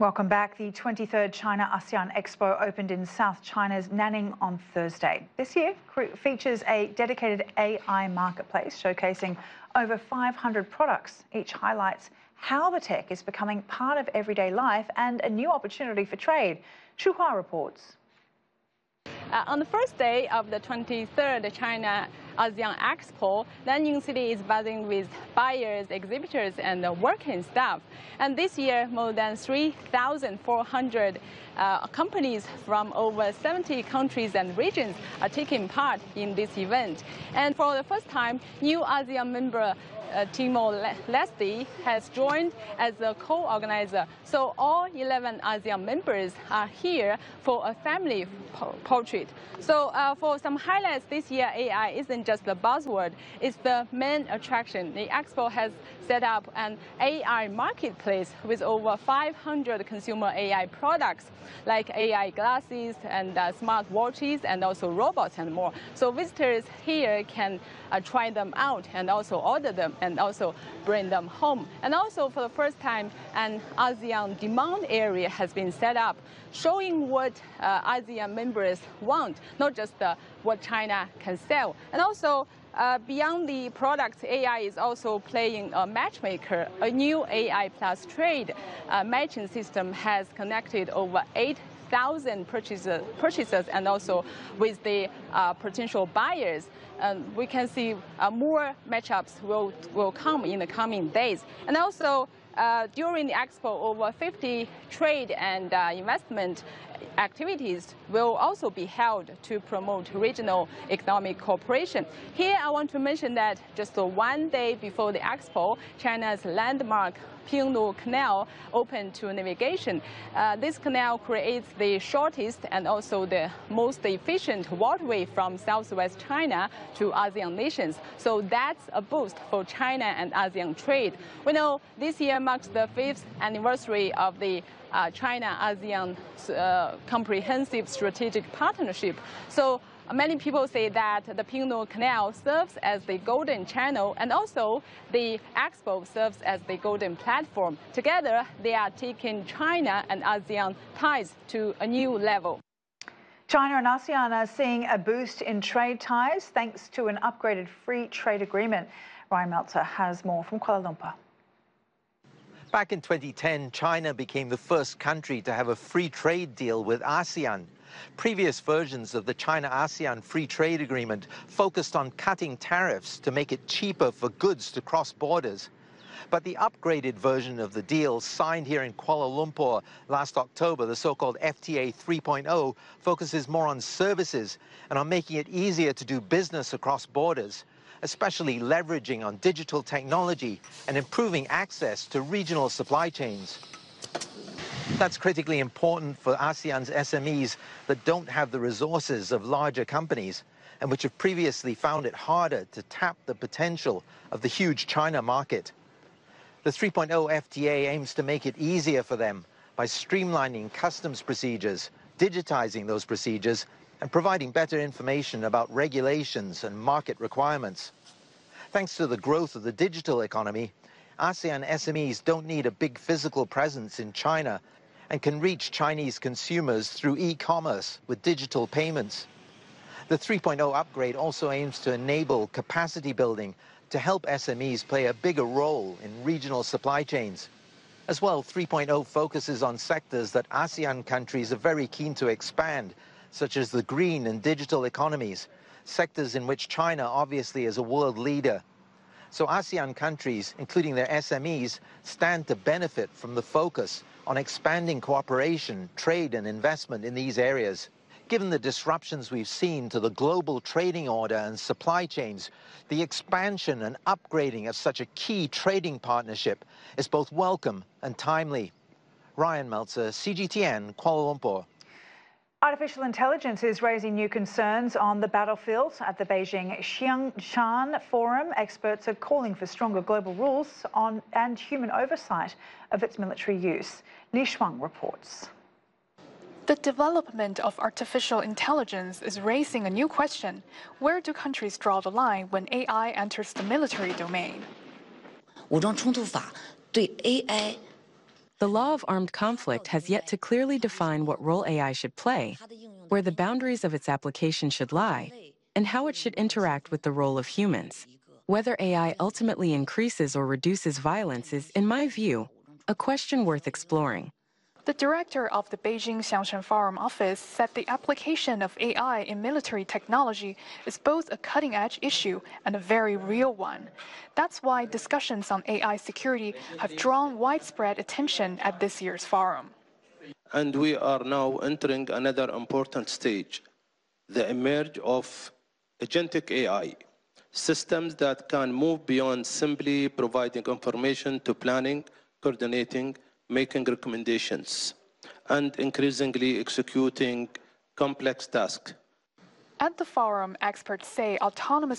Welcome back. The 23rd China ASEAN Expo opened in South China's Nanning on Thursday. This year features a dedicated AI marketplace showcasing over 500 products. Each highlights how the tech is becoming part of everyday life and a new opportunity for trade. Shu Hua reports. On the first day of the 23rd China ASEAN Expo, Nanning City is buzzing with buyers, exhibitors, and working staff. And this year, more than 3,400 companies from over 70 countries and regions are taking part in this event. And for the first time, new ASEAN member Timor-Leste has joined as a co-organizer. So all 11 ASEAN members are here for a family portrait. So for some highlights this year, AI isn't just the buzzword, it's the main attraction. The Expo has set up an AI marketplace with over 500 consumer AI products like AI glasses and smart watches and also robots and more. So visitors here can try them out and also order them and also bring them home. And also for the first time, an ASEAN demand area has been set up, showing what ASEAN members want, not just what China can sell. And also, beyond the products, AI is also playing a matchmaker. A new AI plus trade matching system has connected over 8,000 purchasers and also with the potential buyers. We can see more matchups will come in the coming days. And also, during the Expo, over 50 trade and investment activities will also be held to promote regional economic cooperation. Here, I want to mention that just one day before the Expo, China's landmark Pingnu Canal opened to navigation. This canal creates the shortest and also the most efficient waterway from southwest China to ASEAN nations. So that's a boost for China and ASEAN trade. We know this year marks the 5th anniversary of the China-ASEAN comprehensive strategic partnership. So many people say that the Pingnu Canal serves as the golden channel and also the Expo serves as the golden platform. Together, they are taking China and ASEAN ties to a new level. China and ASEAN are seeing a boost in trade ties thanks to an upgraded free trade agreement. Ryan Meltzer has more from Kuala Lumpur. Back in 2010, China became the first country to have a free trade deal with ASEAN. Previous versions of the China-ASEAN Free Trade Agreement focused on cutting tariffs to make it cheaper for goods to cross borders. But the upgraded version of the deal signed here in Kuala Lumpur last October, the so-called FTA 3.0, focuses more on services and on making it easier to do business across borders, especially leveraging on digital technology and improving access to regional supply chains. That's critically important for ASEAN's SMEs that don't have the resources of larger companies and which have previously found it harder to tap the potential of the huge China market. The 3.0 FTA aims to make it easier for them by streamlining customs procedures, digitizing those procedures, and providing better information about regulations and market requirements. Thanks to the growth of the digital economy, ASEAN SMEs don't need a big physical presence in China and can reach Chinese consumers through e-commerce with digital payments. The 3.0 upgrade also aims to enable capacity building to help SMEs play a bigger role in regional supply chains. As well, 3.0 focuses on sectors that ASEAN countries are very keen to expand, such as the green and digital economies, sectors in which China obviously is a world leader. So ASEAN countries, including their SMEs, stand to benefit from the focus on expanding cooperation, trade and investment in these areas. Given the disruptions we've seen to the global trading order and supply chains, the expansion and upgrading of such a key trading partnership is both welcome and timely. Ryan Meltzer, CGTN, Kuala Lumpur. Artificial intelligence is raising new concerns on the battlefield. At the Beijing Xiangshan Forum, experts are calling for stronger global rules on and human oversight of its military use. Li Shuang reports. The development of artificial intelligence is raising a new question. Where do countries draw the line when AI enters the military domain? 武装冲突法对 AI The law of armed conflict has yet to clearly define what role AI should play, where the boundaries of its application should lie, and how it should interact with the role of humans. Whether AI ultimately increases or reduces violence is, in my view, a question worth exploring. The director of the Beijing Xiangshan Forum office said the application of AI in military technology is both a cutting-edge issue and a very real one. That's why discussions on AI security have drawn widespread attention at this year's forum. And we are now entering another important stage, the emergence of agentic AI, systems that can move beyond simply providing information to planning, coordinating, making recommendations, and increasingly executing complex tasks. At the forum, experts say autonomous